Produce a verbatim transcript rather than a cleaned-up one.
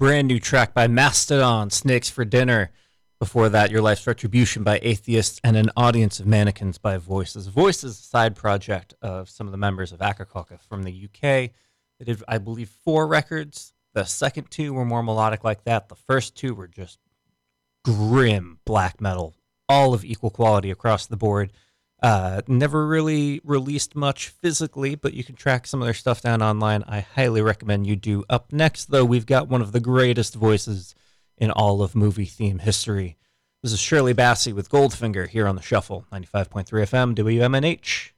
brand new track by Mastodon, Snakes for Dinner. Before that, Your Life's Retribution by Atheists, and An Audience of Mannequins by Voices. Voices is a side project of some of the members of Akakaka from the U K. They did, I believe, four records. The second two were more melodic like that. The first two were just grim black metal, all of equal quality across the board. Uh, never really released much physically, but you can track some of their stuff down online. I highly recommend you do. Up next, though, we've got one of the greatest voices in all of movie theme history. This is Shirley Bassey with Goldfinger here on The Shuffle, ninety-five point three F M, W M N H.